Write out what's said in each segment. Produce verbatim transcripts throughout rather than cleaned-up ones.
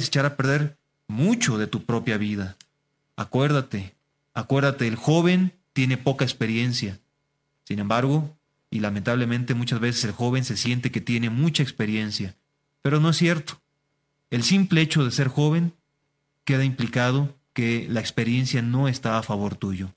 puedes echar a perder mucho de tu propia vida. Acuérdate, acuérdate, el joven tiene poca experiencia. Sin embargo, y lamentablemente muchas veces el joven se siente que tiene mucha experiencia, pero no es cierto. El simple hecho de ser joven queda implicado que la experiencia no está a favor tuyo.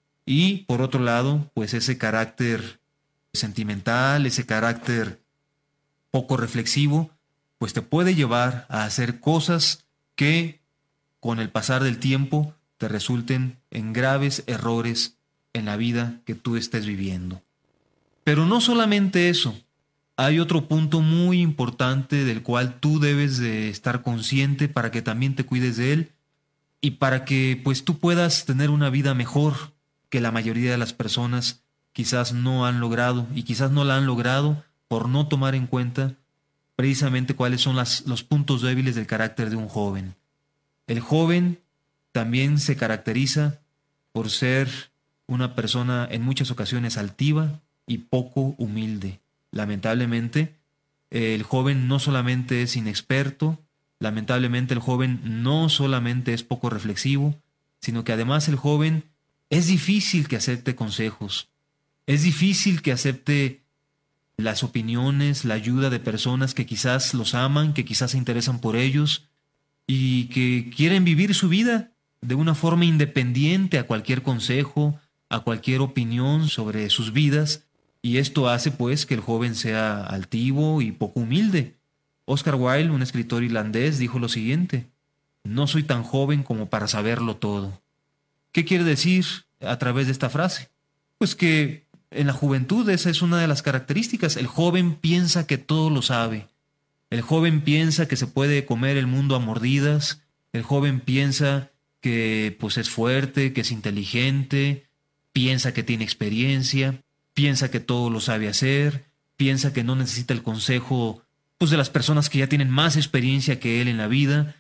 Y por otro lado, pues ese carácter sentimental, ese carácter poco reflexivo, pues te puede llevar a hacer cosas que con el pasar del tiempo te resulten en graves errores en la vida que tú estés viviendo. Pero no solamente eso, hay otro punto muy importante del cual tú debes de estar consciente para que también te cuides de él y para que pues tú puedas tener una vida mejor que la mayoría de las personas quizás no han logrado, y quizás no la han logrado por no tomar en cuenta precisamente cuáles son las, los puntos débiles del carácter de un joven. El joven también se caracteriza por ser una persona en muchas ocasiones altiva y poco humilde. Lamentablemente, el joven no solamente es inexperto, lamentablemente el joven no solamente es poco reflexivo, sino que además el joven es difícil que acepte consejos, es difícil que acepte las opiniones, la ayuda de personas que quizás los aman, que quizás se interesan por ellos y que quieren vivir su vida de una forma independiente a cualquier consejo, a cualquier opinión sobre sus vidas, y esto hace pues que el joven sea altivo y poco humilde. Oscar Wilde, un escritor irlandés, dijo lo siguiente: no soy tan joven como para saberlo todo. ¿Qué quiere decir a través de esta frase? Pues que en la juventud esa es una de las características. El joven piensa que todo lo sabe. El joven piensa que se puede comer el mundo a mordidas. El joven piensa que pues es fuerte, que es inteligente, piensa que tiene experiencia, piensa que todo lo sabe hacer, piensa que no necesita el consejo pues de las personas que ya tienen más experiencia que él en la vida.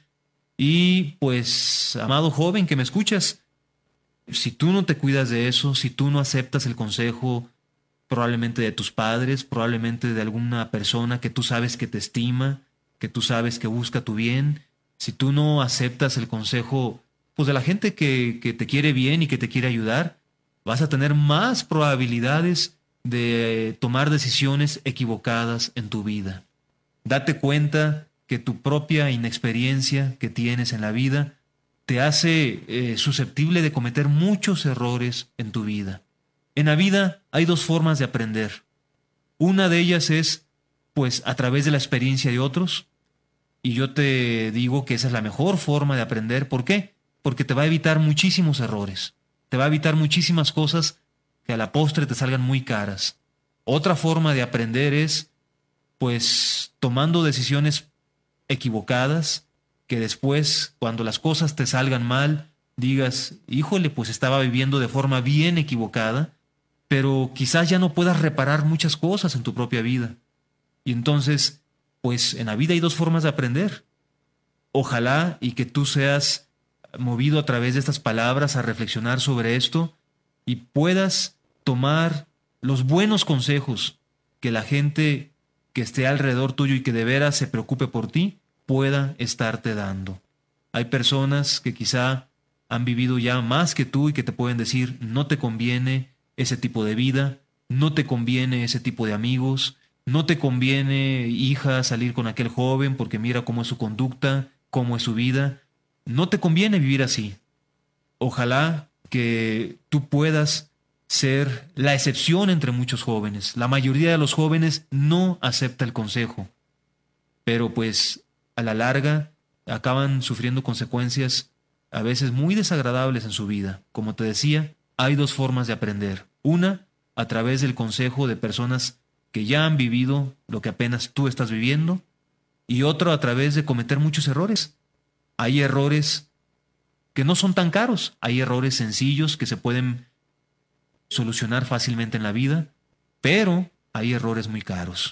Y pues, amado joven que me escuchas, si tú no te cuidas de eso, si tú no aceptas el consejo probablemente de tus padres, probablemente de alguna persona que tú sabes que te estima, que tú sabes que busca tu bien, si tú no aceptas el consejo pues de la gente que, que te quiere bien y que te quiere ayudar, vas a tener más probabilidades de tomar decisiones equivocadas en tu vida. Date cuenta que tu propia inexperiencia que tienes en la vida te hace eh, susceptible de cometer muchos errores en tu vida. En la vida hay dos formas de aprender. Una de ellas es, pues, a través de la experiencia de otros, y yo te digo que esa es la mejor forma de aprender. ¿Por qué? Porque te va a evitar muchísimos errores, te va a evitar muchísimas cosas que a la postre te salgan muy caras. Otra forma de aprender es, pues, tomando decisiones equivocadas, que después, cuando las cosas te salgan mal, digas, híjole, pues estaba viviendo de forma bien equivocada, pero quizás ya no puedas reparar muchas cosas en tu propia vida. Y entonces, pues en la vida hay dos formas de aprender. Ojalá y que tú seas movido a través de estas palabras a reflexionar sobre esto y puedas tomar los buenos consejos que la gente que esté alrededor tuyo y que de veras se preocupe por ti pueda estarte dando. Hay personas que quizá han vivido ya más que tú y que te pueden decir, no te conviene ese tipo de vida, no te conviene ese tipo de amigos, no te conviene, hija, salir con aquel joven porque mira cómo es su conducta, cómo es su vida. No te conviene vivir así. Ojalá que tú puedas ser la excepción entre muchos jóvenes. La mayoría de los jóvenes no acepta el consejo, pero pues a la larga acaban sufriendo consecuencias a veces muy desagradables en su vida. Como te decía, hay dos formas de aprender. Una, a través del consejo de personas que ya han vivido lo que apenas tú estás viviendo, y otra a través de cometer muchos errores. Hay errores que no son tan caros, hay errores sencillos que se pueden solucionar fácilmente en la vida, pero hay errores muy caros.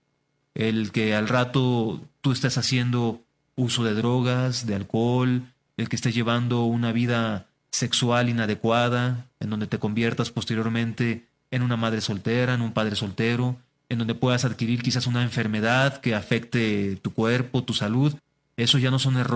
El que al rato tú estés haciendo uso de drogas, de alcohol, el que estés llevando una vida sexual inadecuada, en donde te conviertas posteriormente en una madre soltera, en un padre soltero, en donde puedas adquirir quizás una enfermedad que afecte tu cuerpo, tu salud. Eso ya no son errores